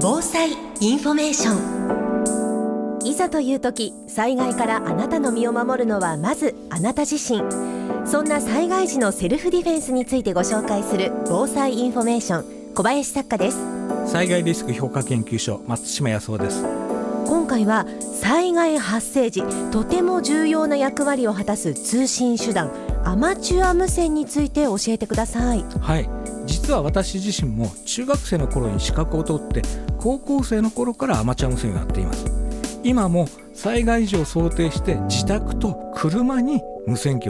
防災インフォメーション。いざという時、災害からあなたの身を守るのはまずあなた自身。そんな災害時のセルフディフェンスについてご紹介する防災インフォメーション、小林作家です。 災害リスク評価研究所、松島康夫です。 今回は災害発生時とても重要な役割を果たす通信手段、アマチュア無線について教えてください。 はい、実は私自身も中学生の頃に資格を取って、高校生の頃からアマチュア無線をやっています。今も災害時を想定して自宅と車に無線機を